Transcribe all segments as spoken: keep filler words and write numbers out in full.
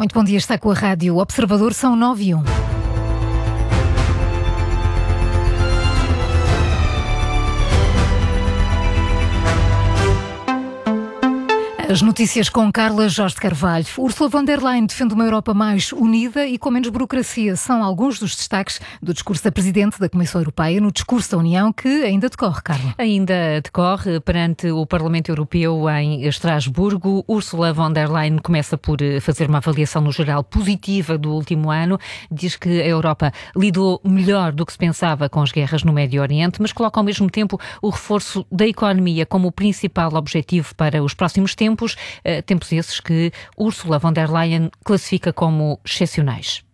Muito bom dia, está com a Rádio Observador, são nove e um. As notícias com Carla Jorge de Carvalho. Ursula von der Leyen defende uma Europa mais unida e com menos burocracia. São alguns dos destaques do discurso da Presidente da Comissão Europeia no discurso da União, que ainda decorre, Carla. Ainda decorre perante o Parlamento Europeu em Estrasburgo. Ursula von der Leyen começa por fazer uma avaliação no geral positiva do último ano. Diz que a Europa lidou melhor do que se pensava com as guerras no Médio Oriente, mas coloca ao mesmo tempo o reforço da economia como o principal objetivo para os próximos tempos. Tempos esses que Ursula von der Leyen classifica como excepcionais.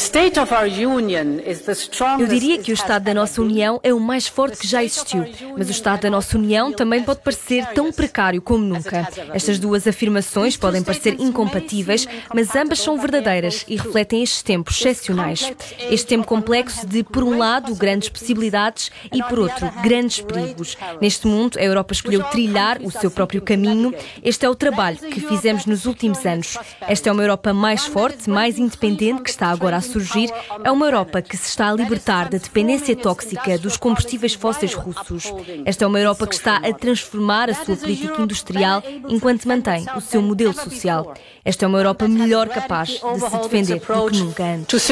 Eu diria que o Estado da nossa União é o mais forte que já existiu, mas o Estado da nossa União também pode parecer tão precário como nunca. Estas duas afirmações podem parecer incompatíveis, mas ambas são verdadeiras e refletem estes tempos excepcionais. Este tempo complexo de, por um lado, grandes possibilidades e, por outro, grandes perigos. Neste mundo, a Europa escolheu trilhar o seu próprio caminho. Este é o trabalho que fizemos nos últimos anos. Esta é uma Europa mais forte, mais independente, que está agora a surgir. É uma Europa que se está a libertar da dependência tóxica dos combustíveis fósseis russos. Esta é uma Europa que está a transformar a sua política industrial enquanto mantém o seu modelo social. Esta é uma Europa melhor capaz de se defender do que nunca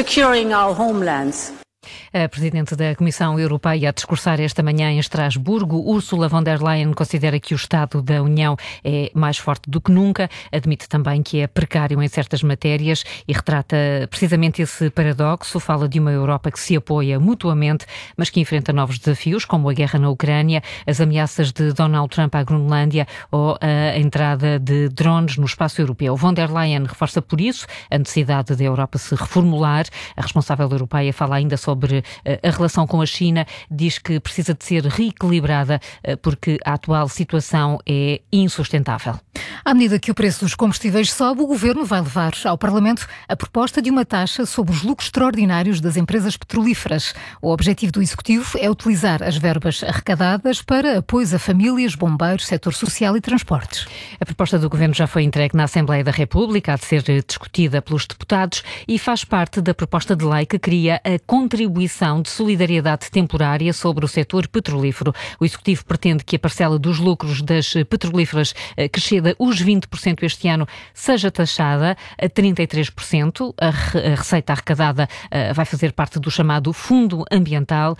antes. A Presidente da Comissão Europeia a discursar esta manhã em Estrasburgo, Ursula von der Leyen considera que o Estado da União é mais forte do que nunca, admite também que é precário em certas matérias e retrata precisamente esse paradoxo, fala de uma Europa que se apoia mutuamente, mas que enfrenta novos desafios, como a guerra na Ucrânia, as ameaças de Donald Trump à Groenlândia ou a entrada de drones no espaço europeu. Von der Leyen reforça por isso a necessidade da Europa se reformular. A responsável europeia fala ainda sobre sobre a relação com a China, diz que precisa de ser reequilibrada porque a atual situação é insustentável. À medida que o preço dos combustíveis sobe, o Governo vai levar ao Parlamento a proposta de uma taxa sobre os lucros extraordinários das empresas petrolíferas. O objetivo do Executivo é utilizar as verbas arrecadadas para apoios a famílias, bombeiros, setor social e transportes. A proposta do Governo já foi entregue na Assembleia da República, há de ser discutida pelos deputados e faz parte da proposta de lei que cria a contribuição de solidariedade temporária sobre o setor petrolífero. O Executivo pretende que a parcela dos lucros das petrolíferas que exceda os vinte por cento este ano seja taxada a trinta e três por cento. A receita arrecadada vai fazer parte do chamado Fundo Ambiental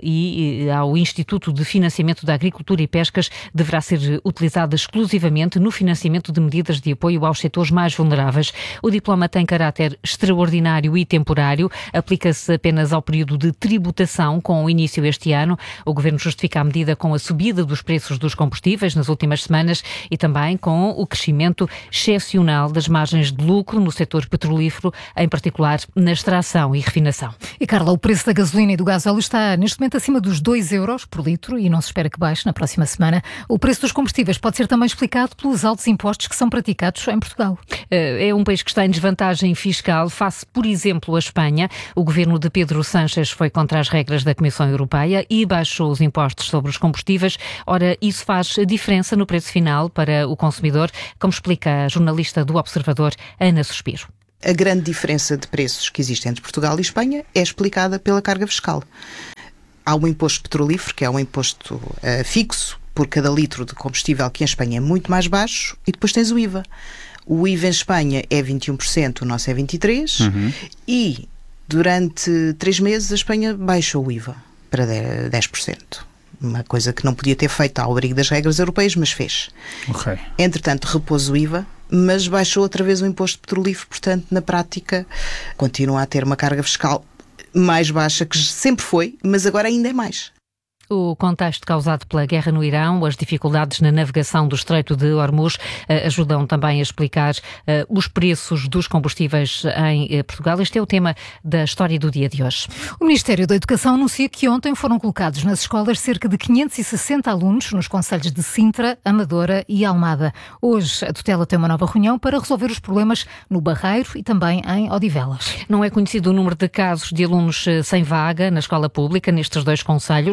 e ao Instituto de Financiamento da Agricultura e Pescas deverá ser utilizada exclusivamente no financiamento de medidas de apoio aos setores mais vulneráveis. O diploma tem caráter extraordinário e temporário, aplica-se apenas ao período de tributação com o início este ano. O Governo justifica a medida com a subida dos preços dos combustíveis nas últimas semanas e também com o crescimento excepcional das margens de lucro no setor petrolífero, em particular na extração e refinação. E Carla, o preço da gasolina e do gasóleo está neste momento acima dos dois euros por litro e não se espera que baixe na próxima semana. O preço dos combustíveis pode ser também explicado pelos altos impostos que são praticados em Portugal. É um país que está em desvantagem fiscal face, por exemplo, à Espanha. O governo de Pedro Sánchez foi contra as regras da Comissão Europeia e baixou os impostos sobre os combustíveis. Ora, isso faz diferença no preço final para o consumidor, como explica a jornalista do Observador, Ana Suspiro. A grande diferença de preços que existe entre Portugal e Espanha é explicada pela carga fiscal. Há um imposto petrolífero, que é um imposto uh, fixo por cada litro de combustível, que em Espanha é muito mais baixo, e depois tens o I V A. O I V A em Espanha é vinte e um por cento, o nosso é vinte e três por cento, uhum. E durante três meses a Espanha baixou o I V A para dez por cento. Uma coisa que não podia ter feito ao abrigo das regras europeias, mas fez. Okay. Entretanto, repôs o I V A, mas baixou outra vez o imposto petrolífero, portanto, na prática, continua a ter uma carga fiscal mais baixa, que sempre foi, mas agora ainda é mais. O contexto causado pela guerra no Irão, as dificuldades na navegação do Estreito de Hormuz ajudam também a explicar os preços dos combustíveis em Portugal. Este é o tema da história do dia de hoje. O Ministério da Educação anuncia que ontem foram colocados nas escolas cerca de quinhentos e sessenta alunos nos concelhos de Sintra, Amadora e Almada. Hoje a tutela tem uma nova reunião para resolver os problemas no Barreiro e também em Odivelas. Não é conhecido o número de casos de alunos sem vaga na escola pública nestes dois concelhos. No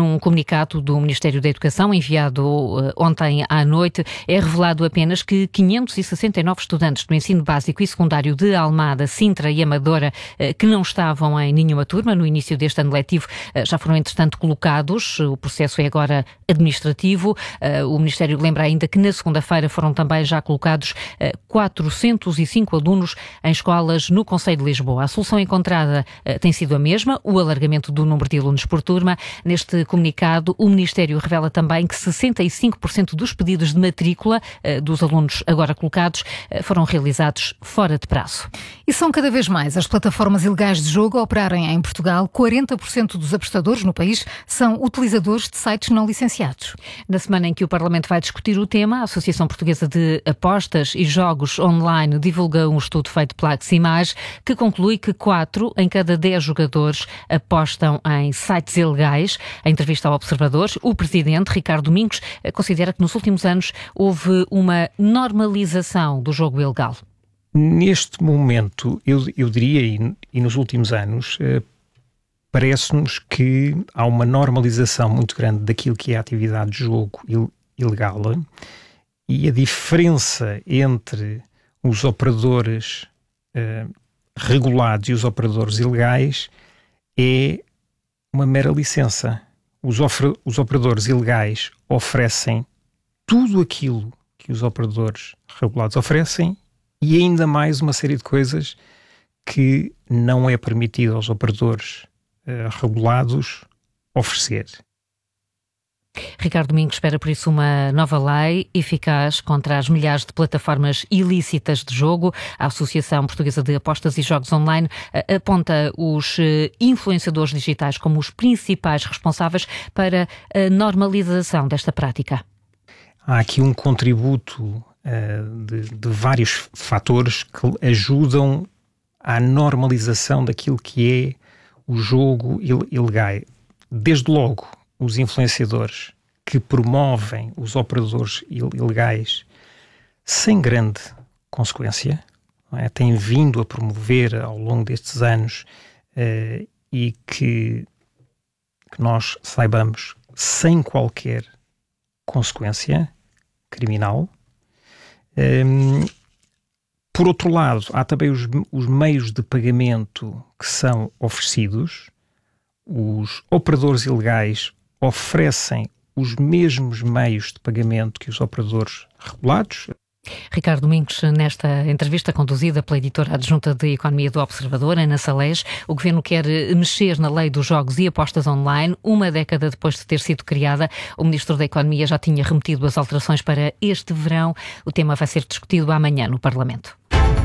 Num comunicado do Ministério da Educação, enviado uh, ontem à noite, é revelado apenas que quinhentos e sessenta e nove estudantes do ensino básico e secundário de Almada, Sintra e Amadora, uh, que não estavam em nenhuma turma no início deste ano letivo, uh, já foram, entretanto, colocados. O processo é agora administrativo. Uh, o Ministério lembra ainda que na segunda-feira foram também já colocados uh, quatrocentos e cinco alunos em escolas no Concelho de Lisboa. A solução encontrada uh, tem sido a mesma, o alargamento do número de alunos por turma. Neste comunicado, o Ministério revela também que sessenta e cinco por cento dos pedidos de matrícula uh, dos alunos agora colocados uh, foram realizados fora de prazo. E são cada vez mais as plataformas ilegais de jogo a operarem em Portugal. quarenta por cento dos apostadores no país são utilizadores de sites não licenciados. Na semana em que o Parlamento vai discutir o tema, a Associação Portuguesa de Apostas e Jogos Online divulga um estudo feito pela Aximage que conclui que quatro em cada dez jogadores apostam em sites ilegais. Em entrevista ao Observador, o presidente, Ricardo Domingos, considera que nos últimos anos houve uma normalização do jogo ilegal. Neste momento, eu, eu diria, e, e nos últimos anos, eh, parece-nos que há uma normalização muito grande daquilo que é a atividade de jogo il, ilegal, e a diferença entre os operadores eh, regulados e os operadores ilegais é uma mera licença. Os, ofre, os operadores ilegais oferecem tudo aquilo que os operadores regulados oferecem e ainda mais uma série de coisas que não é permitido aos operadores uh, regulados oferecer. Ricardo Domingos espera por isso uma nova lei eficaz contra as milhares de plataformas ilícitas de jogo. A Associação Portuguesa de Apostas e Jogos Online aponta os influenciadores digitais como os principais responsáveis para a normalização desta prática. Há aqui um contributo uh, de, de vários fatores que ajudam à normalização daquilo que é o jogo il- ilegal. Desde logo, os influenciadores que promovem os operadores il- ilegais sem grande consequência, não é? Têm vindo a promover ao longo destes anos uh, e que, que nós saibamos sem qualquer consequência criminal. Um, por outro lado, há também os, os meios de pagamento que são oferecidos. Os operadores ilegais oferecem os mesmos meios de pagamento que os operadores regulados. Ricardo Domingos, nesta entrevista conduzida pela editora adjunta de Economia do Observador, Ana Salés, o Governo quer mexer na lei dos jogos e apostas online. Uma década depois de ter sido criada, o Ministro da Economia já tinha remetido as alterações para este verão. O tema vai ser discutido amanhã no Parlamento.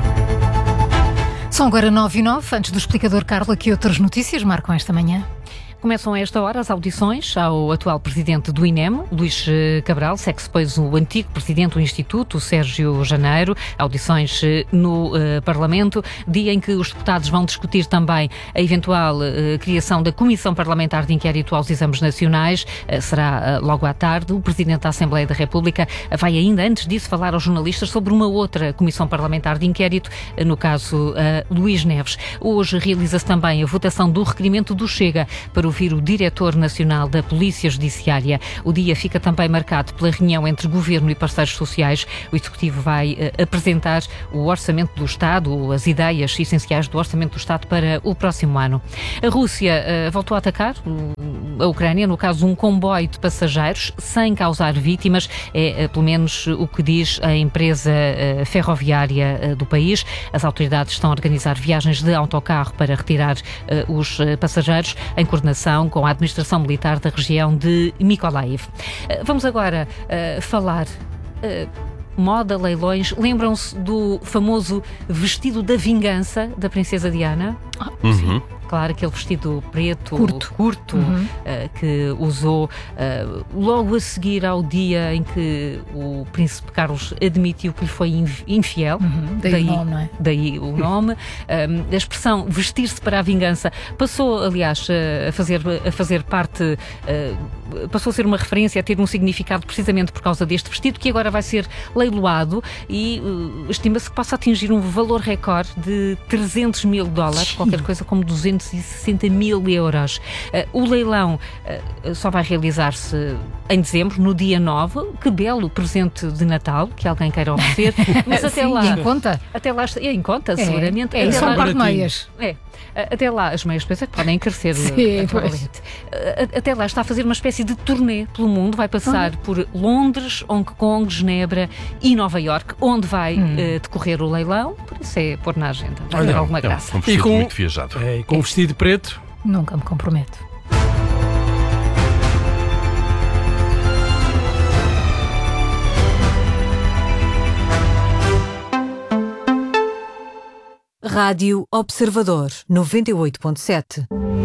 São agora nove e nove. Antes do explicador, Carla, que outras notícias marcam esta manhã? Começam a esta hora as audições ao atual presidente do I N E M, Luís Cabral. Segue-se, pois, o antigo presidente do Instituto, Sérgio Janeiro. Audições no uh, Parlamento, dia em que os deputados vão discutir também a eventual uh, criação da Comissão Parlamentar de Inquérito aos Exames Nacionais. Uh, será uh, logo à tarde. O presidente da Assembleia da República vai ainda, antes disso, falar aos jornalistas sobre uma outra Comissão Parlamentar de Inquérito, uh, no caso uh, Luís Neves. Hoje realiza-se também a votação do requerimento do Chega para ouvir o Diretor Nacional da Polícia Judiciária. O dia fica também marcado pela reunião entre Governo e parceiros sociais. O Executivo vai uh, apresentar o Orçamento do Estado, as ideias essenciais do Orçamento do Estado para o próximo ano. A Rússia uh, voltou a atacar a Ucrânia, no caso um comboio de passageiros, sem causar vítimas. É uh, pelo menos o que diz a empresa uh, ferroviária uh, do país. As autoridades estão a organizar viagens de autocarro para retirar uh, os uh, passageiros em coordenação com a administração militar da região de Mykolaiv. Vamos agora uh, falar uh, moda, leilões. Lembram-se do famoso vestido da vingança da princesa Diana? Ah, uhum. Claro, aquele vestido preto, curto, curto uhum. uh, que usou uh, logo a seguir ao dia em que o príncipe Carlos admitiu que lhe foi infiel. Uhum. Daí, daí o nome, não é? Daí o nome. Um, a expressão vestir-se para a vingança passou, aliás, a fazer, a fazer parte, uh, passou a ser uma referência, a ter um significado precisamente por causa deste vestido, que agora vai ser leiloado e uh, estima-se que possa atingir um valor recorde de trezentos mil dólares, qualquer coisa como duzentos trezentos e sessenta mil euros. O leilão só vai realizar-se em dezembro, no dia nove. Que belo presente de Natal que alguém queira oferecer. Mas até Sim, lá... em conta? Até lá... É em conta, seguramente. É, é, até são lá, par de meias. É. Até lá, as meias depois é que podem encarecer. Sim, até lá está a fazer uma espécie de turnê pelo mundo. Vai passar ah. por Londres, Hong Kong, Genebra e Nova Iorque, onde vai hum. uh, decorrer o leilão. Por isso é pôr na agenda. Vai ter alguma graça. É um vestido e com, muito viajado. É, e com um vestido preto? Nunca me comprometo. Rádio Observador, noventa e oito ponto sete.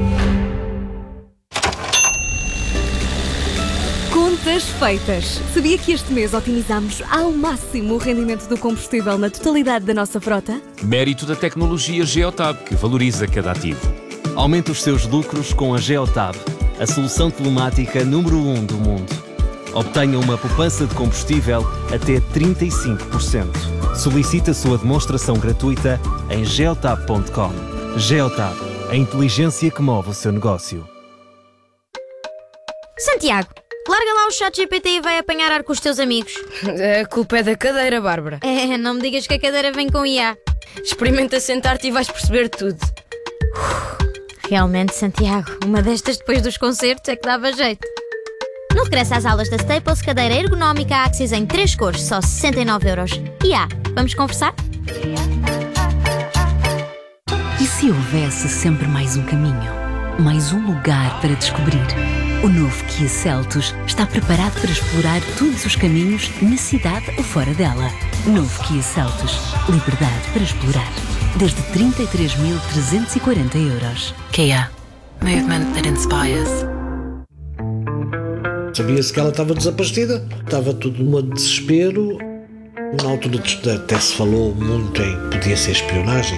Contas feitas. Sabia que este mês otimizamos ao máximo o rendimento do combustível na totalidade da nossa frota? Mérito da tecnologia Geotab, que valoriza cada ativo. Aumente os seus lucros com a Geotab, a solução telemática número um do mundo. Obtenha uma poupança de combustível até trinta e cinco por cento. Solicite a sua demonstração gratuita em geotab ponto com. Geotab, a inteligência que move o seu negócio. Santiago, larga lá o chat G P T e vai apanhar ar com os teus amigos. A culpa é da cadeira, Bárbara. É, não me digas que a cadeira vem com I A. Experimenta sentar-te e vais perceber tudo. Realmente, Santiago, uma destas depois dos concertos é que dava jeito. No regresso às aulas da Staples, cadeira ergonómica Axis em três cores, só sessenta e nove euros. E há, vamos conversar? E se houvesse sempre mais um caminho? Mais um lugar para descobrir? O novo Kia Seltos está preparado para explorar todos os caminhos na cidade ou fora dela. Novo Kia Seltos. Liberdade para explorar. Desde trinta e três mil trezentos e quarenta euros. Kia. Movement that inspires. Sabia-se que ela estava desaparecida, estava tudo num desespero. Na altura até se falou muito em podia ser espionagem.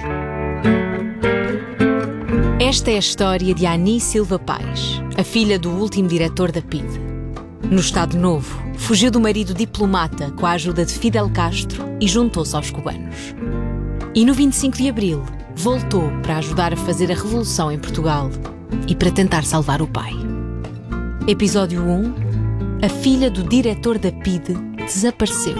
Esta é a história de Ani Silva Pais, a filha do último diretor da P I D. No Estado Novo, fugiu do marido diplomata com a ajuda de Fidel Castro e juntou-se aos cubanos. E no vinte e cinco de abril, voltou para ajudar a fazer a revolução em Portugal e para tentar salvar o pai. Episódio um. A filha do diretor da P I D desapareceu.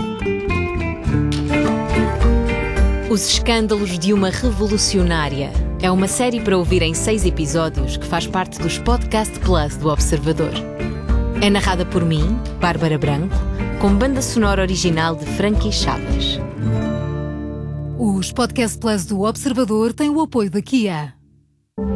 Os Escândalos de uma Revolucionária é uma série para ouvir em seis episódios que faz parte dos Podcast Plus do Observador. É narrada por mim, Bárbara Branco, com banda sonora original de Frankie Chaves. Os Podcast Plus do Observador têm o apoio da Kia.